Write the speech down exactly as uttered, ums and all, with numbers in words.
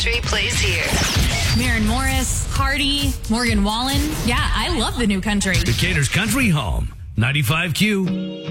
country plays here. Maren Morris, Hardy, Morgan Wallen. Yeah, I love the new country. Decatur's Country Home, ninety-five Q.